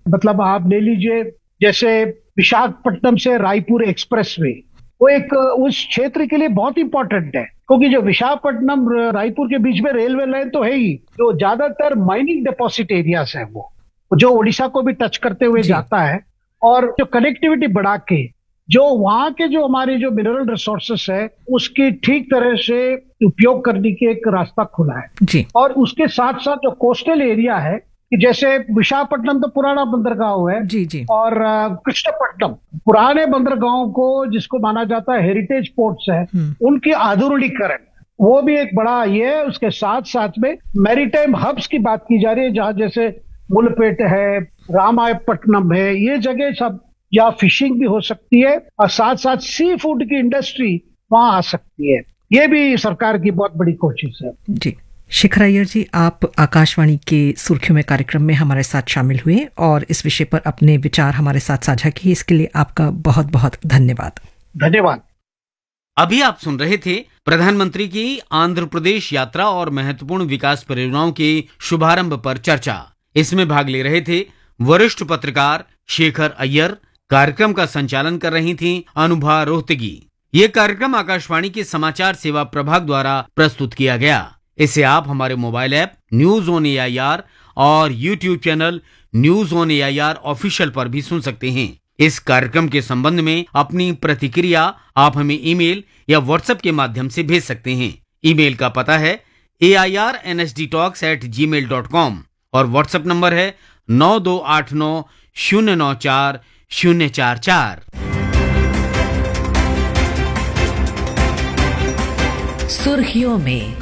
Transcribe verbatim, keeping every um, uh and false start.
मतलब आप ले लीजिए, जैसे विशाखापट्टनम से रायपुर एक्सप्रेस वे, वो एक उस क्षेत्र के लिए बहुत इंपॉर्टेंट है, क्योंकि जो विशाखापट्टनम रायपुर के बीच में रेलवे लाइन तो है ही, जो ज्यादातर माइनिंग डिपॉजिट एरियाज है वो जो उड़ीसा को भी टच करते हुए जी। जाता है, और जो कनेक्टिविटी बढ़ा के जो वहां के जो हमारे जो मिनरल रिसोर्सेस है उसकी ठीक तरह से उपयोग करने की एक रास्ता खुला है। जी। और उसके साथ साथ जो कोस्टल एरिया है, कि जैसे विशाखापट्टनम तो पुराना बंदरगाह है, जी। जी। और अ, कृष्णपट्टनम पुराने बंदरगाहों को जिसको माना जाता है हेरिटेज पोर्ट्स है, हम्म। उनकी आधुनिकीकरण वो भी एक बड़ा ये है। उसके साथ साथ में मैरीटाइम हब्स की बात की जा रही है, जहां जैसे मुलपेट है, रामायपट्टनम है, ये जगह सब, या फिशिंग भी हो सकती है, और साथ साथ सी फूड की इंडस्ट्री वहां आ सकती है। ये भी सरकार की बहुत बड़ी कोशिश है। जी। शिखर अय्यर जी, आप आकाशवाणी के सुर्खियों में कार्यक्रम में हमारे साथ शामिल हुए और इस विषय पर अपने विचार हमारे साथ साझा किए, इसके लिए आपका बहुत बहुत धन्यवाद। धन्यवाद। अभी आप सुन रहे थे प्रधानमंत्री की आंध्र प्रदेश यात्रा और महत्वपूर्ण विकास परियोजनाओं के शुभारंभ पर चर्चा। इसमें भाग ले रहे थे वरिष्ठ पत्रकार शेखर अय्यर। कार्यक्रम का संचालन कर रही थी अनुभा रोहतगी। ये कार्यक्रम आकाशवाणी के समाचार सेवा प्रभाग द्वारा प्रस्तुत किया गया। इसे आप हमारे mobile app news on AIR और YouTube channel news on AIR official पर भी सुन सकते हैं। इस कार्यक्रम के संबंध में अपनी प्रतिक्रिया आप हमें ईमेल या व्हाट्सएप के माध्यम से भेज सकते हैं। ईमेल का पता है ए I R N S D talks eight ji mail dot com और व्हाट्सएप नंबर है नौ दो आठ नौ शून्य नौ चार शून्य चार चार। सुर्खियों में